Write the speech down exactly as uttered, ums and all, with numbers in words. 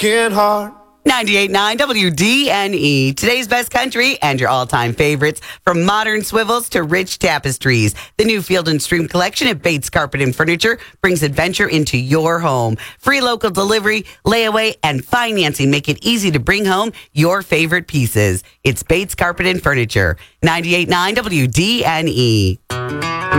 broken heart. ninety-eight point nine W D N E. Today's best country and your all-time favorites, from modern swivels to rich tapestries. The new Field and Stream collection at Bates Carpet and Furniture brings adventure into your home. Free local delivery, layaway, and financing make it easy to bring home your favorite pieces. It's Bates Carpet and Furniture. ninety-eight point nine W D N E.